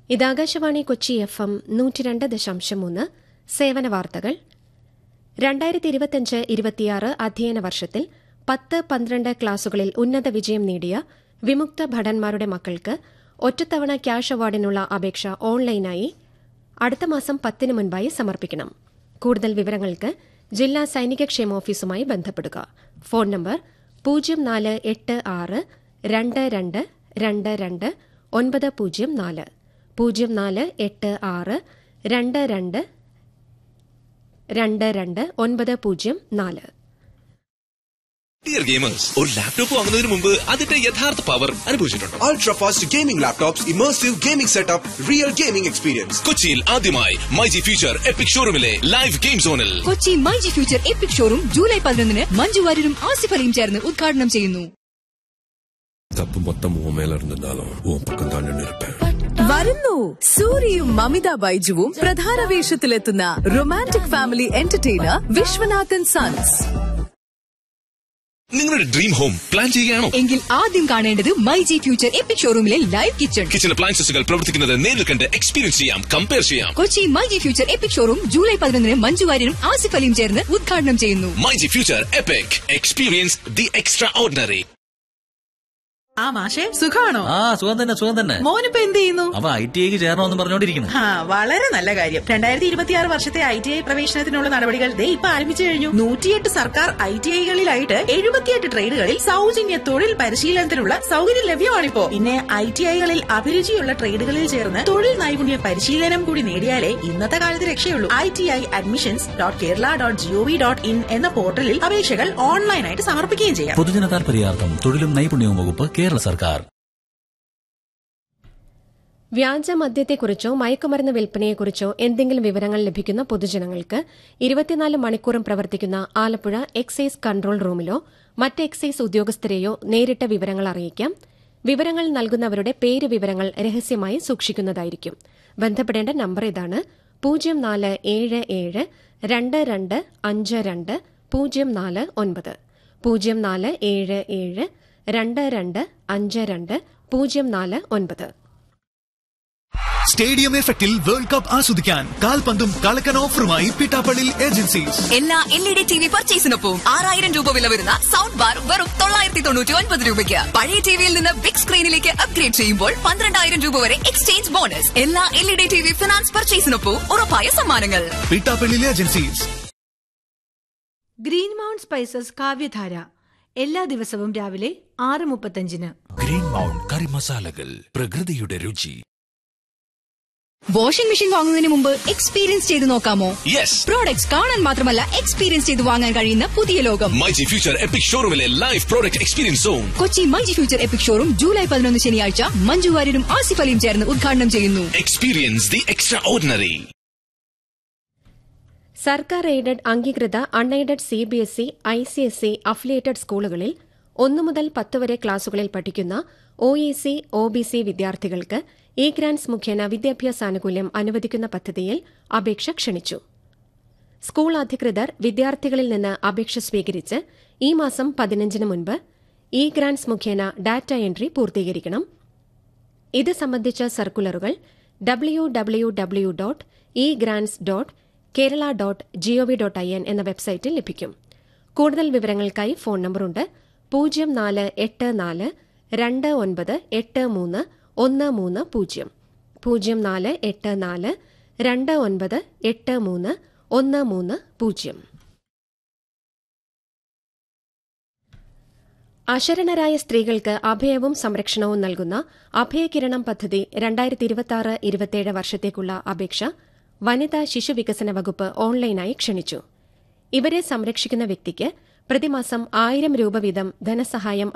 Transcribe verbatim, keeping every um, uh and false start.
ഇത് Akashvani Kochi F M നൂറ്റി രണ്ട് ദശാംശം മൂന്ന് സേവന വാർത്തകൾ. രണ്ടായിരത്തി ഇരുപത്തിയഞ്ച് ഇരുപത്തിയാറ് അധ്യയന വർഷത്തിൽ പത്ത് പന്ത്രണ്ട് ക്ലാസുകളിൽ ഉന്നത വിജയം നേടിയ വിമുക്ത ഭടന്മാരുടെ മക്കൾക്ക് ഒറ്റത്തവണ ക്യാഷ് അവാർഡിനുള്ള അപേക്ഷ ഓൺലൈനായി അടുത്ത മാസം പത്തിന് മുൻപായി സമർപ്പിക്കണം. കൂടുതൽ വിവരങ്ങൾക്ക് ജില്ലാ സൈനിക ക്ഷേമ ഓഫീസുമായി ബന്ധപ്പെടുക. ഫോൺ നമ്പർ പൂജ്യം നാല് എട്ട് ആറ് രണ്ട് രണ്ട് രണ്ട് രണ്ട് ഒൻപത് പൂജ്യം നാല് പൂജ്യം നാല് എട്ട് ആറ് രണ്ട് രണ്ട് രണ്ട് രണ്ട് ഒൻപത് പൂജ്യം നാല്. ഡിയർ ഗെയിമേഴ്സ്, ഒരു ലാപ്ടോപ്പ് വാങ്ങുന്നതിന് മുമ്പ് അതിന്റെ യഥാർത്ഥ power അനുഭവിച്ചിട്ടുണ്ടോ? Ultra fast gaming laptops, immersive gaming setup, real gaming experience. കൊച്ചിയിൽ ആദ്യമായി myG future EPIC ഷോറൂമിലെ live game സോണിൽ. Kochi myG future EPIC showroom July പതിനൊന്നിന് മഞ്ജു വാര്യരും ആസിഫ് അലിയും ചേർന്ന് ഉദ്ഘാടനം ചെയ്യുന്നു. തപ്പ് മൊത്തം ഉൻ മേല ഇരുന്നാലും ഉൻ പക്കം തന്നെ നിൽപ്പേൻ. വരുന്നു സൂര്യയും മമിത ബൈജുവും പ്രധാന വേഷത്തിലെത്തുന്ന romantic family entertainer Viswanathan sons. നിങ്ങളുടെ ഡ്രീം ഹോം പ്ലാൻ ചെയ്യുകയാണോ? എങ്കിൽ ആദ്യം കാണേണ്ടത് myG future EPIC ഷോറൂമിലെ live kitchen. Kitchen അപ്ലയൻസസുകൾ പ്രവർത്തിക്കുന്നത് നേരിൽ കണ്ട് എക്സ്പീരിയൻസ് ചെയ്യാം, കമ്പയർ ചെയ്യാം. Kochi myG future EPIC showroom July പതിനൊന്നിന് മഞ്ജു വാര്യരും ആസിഫ് അലിയും ചേർന്ന് ഉദ്ഘാടനം ചെയ്യുന്നു. MyG future EPIC, experience the extra ordinary. ആ മാഷേ, സുഖാണോ? ആ സുഖം തന്നെ സുഖം തന്നെ. മോനിപ്പോ എന്ത് ചെയ്യുന്നു? അവ ഐ ടി ഐക്ക് ചേരണമെന്ന് പറഞ്ഞോണ്ടിരിക്കുന്നു. ആ വളരെ നല്ല കാര്യം. രണ്ടായിരത്തി ഇരുപത്തിയാറ് വർഷത്തെ ഐ ടി ഐ പ്രവേശനത്തിനുള്ള നടപടികൾ ദേ ഇപ്പൊ ആരംഭിച്ചു കഴിഞ്ഞു. നൂറ്റിയെട്ട് സർക്കാർ ഐ ടി ഐകളിലായിട്ട് എഴുപത്തിയെട്ട് ട്രേഡുകളിൽ സൗജന്യ തൊഴിൽ പരിശീലനത്തിനുള്ള സൗകര്യം ലഭ്യമാണിപ്പോ. പിന്നെ ഐ ടി ഐകളിൽ അഭിരുചിയുള്ള ട്രേഡുകളിൽ ചേർന്ന് തൊഴിൽ നൈപുണ്യ പരിശീലനം കൂടി നേടിയാലേ ഇന്നത്തെ കാലത്ത് രക്ഷയുള്ളൂ. I T I admissions dot Kerala dot G O V dot in എന്ന പോർട്ടലിൽ അപേക്ഷകൾ ഓൺലൈനായിട്ട് സമർപ്പിക്കുകയും ചെയ്യാം. പൊതുജന താൽപര്യാർത്ഥം തൊഴിലും നൈപുണ്യവും വകുപ്പ്, കേരള സർക്കാർ. വ്യാജ മദ്യത്തെക്കുറിച്ചോ മയക്കുമരുന്ന് വിൽപ്പനയെക്കുറിച്ചോ എന്തെങ്കിലും വിവരങ്ങൾ ലഭിക്കുന്ന പൊതുജനങ്ങൾക്ക് ഇരുപത്തിനാല് മണിക്കൂറും പ്രവർത്തിക്കുന്ന ആലപ്പുഴ എക്സൈസ് കൺട്രോൾ റൂമിലോ മറ്റ് എക്സൈസ് ഉദ്യോഗസ്ഥരെയോ നേരിട്ട് വിവരങ്ങൾ അറിയിക്കാം. വിവരങ്ങൾ നൽകുന്നവരുടെ പേര് വിവരങ്ങൾ രഹസ്യമായി സൂക്ഷിക്കുന്നതായിരിക്കും. ബന്ധപ്പെടേണ്ട നമ്പർ ഇതാണ്: പൂജ്യം നാല് ഏഴ് ഏഴ് രണ്ട് രണ്ട് അഞ്ച് രണ്ട് പൂജ്യം നാല് ഒൻപത് പൂജ്യം നാല് ഏഴ് ഏഴ് രണ്ട് രണ്ട് അഞ്ച് രണ്ട് പൂജ്യം നാല് ഒൻപത്. സ്റ്റേഡിയം എഫക്റ്റിൽ വേൾഡ് കപ്പ് ആസ്വദിക്കാൻ കാൽപന്തും കളക്കൻ ഓഫറുമായി പിട്ടാപ്പള്ളി ഏജൻസീസ്. എല്ലാ L E D T V പർച്ചേസിനൊപ്പം ആറായിരം രൂപ വില വരുന്ന സൗണ്ട് ബാർ വെറും തൊള്ളായിരത്തി തൊണ്ണൂറ്റി ഒൻപത് രൂപയ്ക്ക്. പഴയ ടിവിയിൽ നിന്ന് ബിഗ് സ്ക്രീനിലേക്ക് അപ്ഗ്രേഡ് ചെയ്യുമ്പോൾ പന്ത്രണ്ടായിരം രൂപ വരെ എക്സ്ചേഞ്ച് ബോണസ്. എല്ലാ L E D T V finance പർച്ചേസിനൊപ്പം ഉറപ്പായ സമ്മാനങ്ങൾ. Pittappilly agencies. Green mount spices കാവ്യധാര എല്ലാ ദിവസവും രാവിലെ ആറ് മുപ്പത്തഞ്ചിന്. ഗ്രീൻ മൗണ്ട് കറി മസാലകൾ, പ്രകൃതിയുടെ രുചി. വാഷിംഗ് മെഷീൻ വാങ്ങുന്നതിന് മുമ്പ് എക്സ്പീരിയൻസ് ചെയ്ത് നോക്കാമോ? യെസ്. പ്രോഡക്ട്സ് കാണാൻ മാത്രമല്ല എക്സ്പീരിയൻസ് ചെയ്ത് വാങ്ങാൻ കഴിയുന്ന പുതിയ ലോകം. MyG future EPIC ഷോറൂമിലെ live product experience zone. Kochi myG future EPIC showroom July പതിനൊന്ന് ശനിയാഴ്ച മഞ്ജു വാര്യരും ആസിഫ് അലിയും ചേർന്ന് ഉദ്ഘാടനം ചെയ്യുന്നു. Experience the extra ordinary. സർക്കാർ എയ്ഡഡ് അംഗീകൃത unaided C B S E I C S E affiliated സ്കൂളുകളിൽ ഒന്നു മുതൽ പത്ത് വരെ ക്ലാസുകളിൽ പഠിക്കുന്ന O E C O B C വിദ്യാർത്ഥികൾക്ക് ഇ ഗ്രാന്റ്സ് മുഖേന വിദ്യാഭ്യാസാനുകൂല്യം അനുവദിക്കുന്ന പദ്ധതിയിൽ അപേക്ഷ ക്ഷണിച്ചു. സ്കൂൾ അധികൃതർ വിദ്യാർത്ഥികളിൽ നിന്ന് അപേക്ഷ സ്വീകരിച്ച് ഈ മാസം പതിനഞ്ചിന് മുൻപ് ഇ ഗ്രാന്റ്സ് മുഖേന ഡാറ്റ എൻട്രി പൂർത്തീകരിക്കണം. ഇത് സംബന്ധിച്ച സർക്കുലറുകൾ W W W dot E grants dot Kerala dot G O V dot I N എന്ന വെബ്സൈറ്റിൽ ലഭിക്കും. കൂടുതൽ വിവരങ്ങൾക്കായി ഫോൺ നമ്പറുണ്ട്: പൂജ്യം നാല് എട്ട് നാല് രണ്ട് ഒൻപത് എട്ട് മൂന്ന് ഒന്ന് മൂന്ന് പൂജ്യം പൂജ്യം നാല് എട്ട് നാല് രണ്ട് ഒൻപത് എട്ട് മൂന്ന് ഒന്ന് മൂന്ന് പൂജ്യം. അശരണരായ സ്ത്രീകൾക്ക് അഭയവും സംരക്ഷണവും നൽകുന്ന അഭയകിരണം പദ്ധതി രണ്ടായിരത്തി ഇരുപത്തിയാറ് ഇരുപത്തിയേഴ് വർഷത്തേക്കുള്ള അപേക്ഷ വനിതാ ശിശുവികസന വകുപ്പ് ഓൺലൈനായി ക്ഷണിച്ചു. ഇവരെ സംരക്ഷിക്കുന്ന വ്യക്തിക്ക് പ്രതിമാസം ആയിരം രൂപ വീതം ധനസഹായം